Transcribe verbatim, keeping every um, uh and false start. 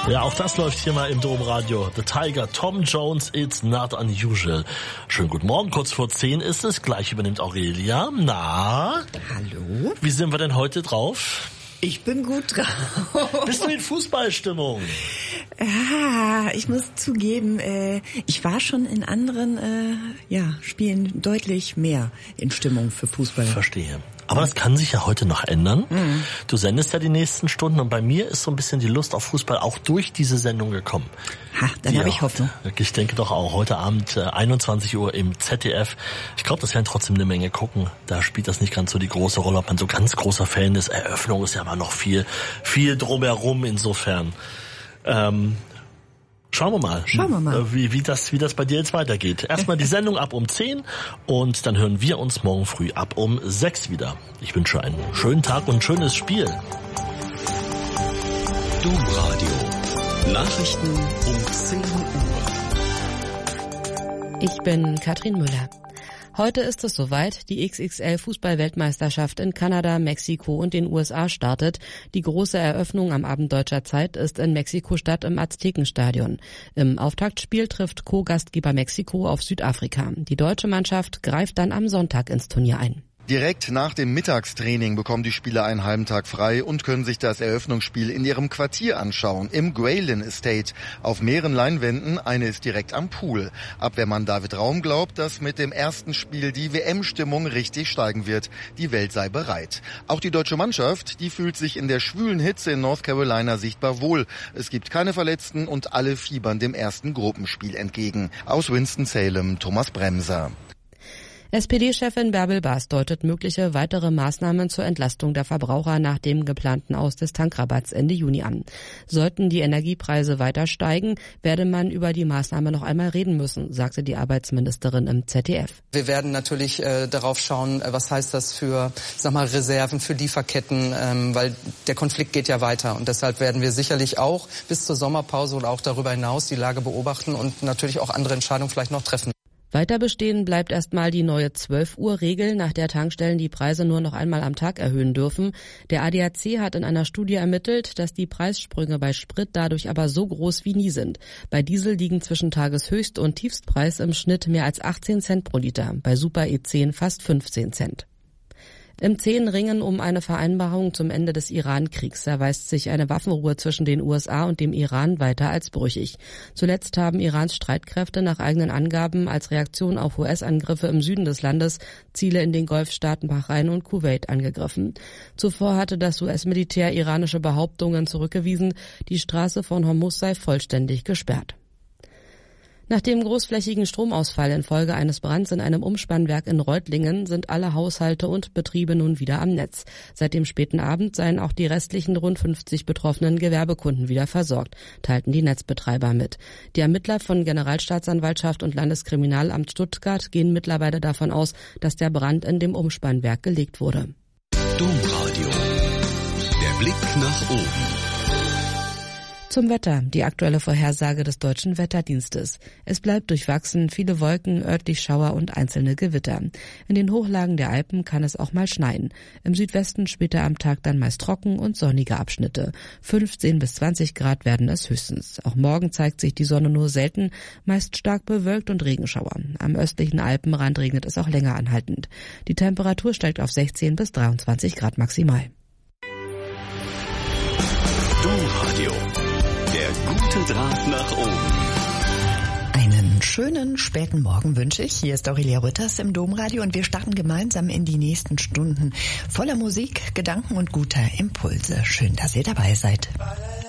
Ja, auch das läuft hier mal im Domradio. The Tiger, Tom Jones, It's Not Unusual. Schönen guten Morgen, kurz vor zehn ist es. Gleich übernimmt Aurelia. Na? Hallo? Wie sind wir denn heute drauf? Ich bin gut drauf. Bist du in Fußballstimmung? Ja, ich muss zugeben, äh, ich war schon in anderen äh, ja, Spielen deutlich mehr in Stimmung für Fußball. Verstehe. Aber das kann sich ja heute noch ändern. Mhm. Du sendest ja die nächsten Stunden und bei mir ist so ein bisschen die Lust auf Fußball auch durch diese Sendung gekommen. Ha, dann habe ich Hoffnung. Ich denke doch auch heute Abend äh, einundzwanzig Uhr im Z D F. Ich glaube, das werden trotzdem eine Menge gucken. Da spielt das nicht ganz so die große Rolle, ob man so ganz großer Fan ist. Eröffnung ist ja aber noch viel, viel drumherum insofern. Ähm, Schauen wir mal, Schauen wir mal. Wie, wie, das, wie das bei dir jetzt weitergeht. Erstmal die Sendung ab um zehn und dann hören wir uns morgen früh ab um sechs wieder. Ich wünsche einen schönen Tag und ein schönes Spiel. Domradio. Nachrichten um zehn Uhr. Ich bin Katrin Müller. Heute ist es soweit, die X X L-Fußball-Weltmeisterschaft in Kanada, Mexiko und den U S A startet. Die große Eröffnung am Abend deutscher Zeit ist in Mexiko-Stadt im Aztekenstadion. Im Auftaktspiel trifft Co-Gastgeber Mexiko auf Südafrika. Die deutsche Mannschaft greift dann am Sonntag ins Turnier ein. Direkt nach dem Mittagstraining bekommen die Spieler einen halben Tag frei und können sich das Eröffnungsspiel in ihrem Quartier anschauen, im Graylin Estate. Auf mehreren Leinwänden, eine ist direkt am Pool. Abwehrmann David Raum glaubt, dass mit dem ersten Spiel die W M-Stimmung richtig steigen wird. Die Welt sei bereit. Auch die deutsche Mannschaft, die fühlt sich in der schwülen Hitze in North Carolina sichtbar wohl. Es gibt keine Verletzten und alle fiebern dem ersten Gruppenspiel entgegen. Aus Winston-Salem, Thomas Bremser. S P D-Chefin Bärbel Bas deutet mögliche weitere Maßnahmen zur Entlastung der Verbraucher nach dem geplanten Aus des Tankrabatts Ende Juni an. Sollten die Energiepreise weiter steigen, werde man über die Maßnahme noch einmal reden müssen, sagte die Arbeitsministerin im Z D F. Wir werden natürlich äh, darauf schauen, äh, was heißt das für, sag mal, Reserven, für Lieferketten, ähm, weil der Konflikt geht ja weiter. Und deshalb werden wir sicherlich auch bis zur Sommerpause oder auch darüber hinaus die Lage beobachten und natürlich auch andere Entscheidungen vielleicht noch treffen. Weiter bestehen bleibt erstmal die neue zwölf Uhr Regel, nach der Tankstellen die Preise nur noch einmal am Tag erhöhen dürfen. Der A D A C hat in einer Studie ermittelt, dass die Preissprünge bei Sprit dadurch aber so groß wie nie sind. Bei Diesel liegen zwischen Tageshöchst- und Tiefstpreis im Schnitt mehr als achtzehn Cent pro Liter, bei Super E zehn fast fünfzehn Cent. Im zähen Ringen um eine Vereinbarung zum Ende des Iran-Kriegs erweist sich eine Waffenruhe zwischen den U S A und dem Iran weiter als brüchig. Zuletzt haben Irans Streitkräfte nach eigenen Angaben als Reaktion auf U S-Angriffe im Süden des Landes Ziele in den Golfstaaten Bahrain und Kuwait angegriffen. Zuvor hatte das U S-Militär iranische Behauptungen zurückgewiesen, die Straße von Hormuz sei vollständig gesperrt. Nach dem großflächigen Stromausfall infolge eines Brands in einem Umspannwerk in Reutlingen sind alle Haushalte und Betriebe nun wieder am Netz. Seit dem späten Abend seien auch die restlichen rund fünfzig betroffenen Gewerbekunden wieder versorgt, teilten die Netzbetreiber mit. Die Ermittler von Generalstaatsanwaltschaft und Landeskriminalamt Stuttgart gehen mittlerweile davon aus, dass der Brand in dem Umspannwerk gelegt wurde. Domradio. Der Blick nach oben. Zum Wetter, die aktuelle Vorhersage des Deutschen Wetterdienstes. Es bleibt durchwachsen, viele Wolken, örtlich Schauer und einzelne Gewitter. In den Hochlagen der Alpen kann es auch mal schneien. Im Südwesten später am Tag dann meist trocken und sonnige Abschnitte. fünfzehn bis zwanzig Grad werden es höchstens. Auch morgen zeigt sich die Sonne nur selten, meist stark bewölkt und Regenschauer. Am östlichen Alpenrand regnet es auch länger anhaltend. Die Temperatur steigt auf sechzehn bis dreiundzwanzig Grad maximal. Domradio. Der gute Draht nach oben. Einen schönen späten Morgen wünsche ich. Hier ist Aurelia Rütters im Domradio und wir starten gemeinsam in die nächsten Stunden voller Musik, Gedanken und guter Impulse. Schön, dass ihr dabei seid.